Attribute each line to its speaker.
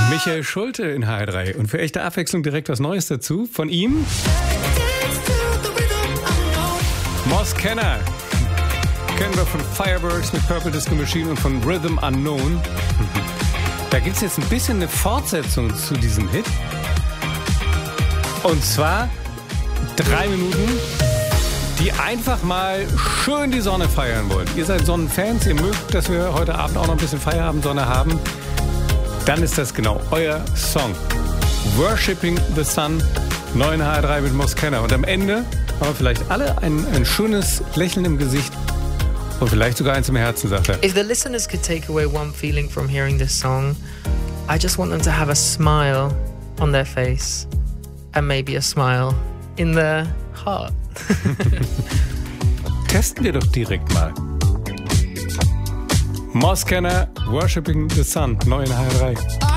Speaker 1: Michael Schulte in HR3 und für echte Abwechslung direkt was Neues dazu. Von ihm Mos Kenner. Kennen wir von Fireworks mit Purple Disco Machine und von Rhythm Unknown. Da gibt es jetzt ein bisschen eine Fortsetzung zu diesem Hit. Und zwar 3 Minuten, die einfach mal schön die Sonne feiern wollen. Ihr seid Sonnenfans, ihr mögt, dass wir heute Abend auch noch ein bisschen Feierabendsonne haben. Dann ist das genau euer Song. Worshipping the Sun, neuen HR3 mit Mos Kenner. Und am Ende haben wir vielleicht alle ein schönes Lächeln im Gesicht und vielleicht sogar eins im Herzen, sagt er.
Speaker 2: If the listeners could take away one feeling from hearing this song, I just want them to have a smile on their face and maybe a smile in their heart.
Speaker 1: Testen wir doch direkt mal. Mos Kenner, Worshipping the Sun, neu in HR3.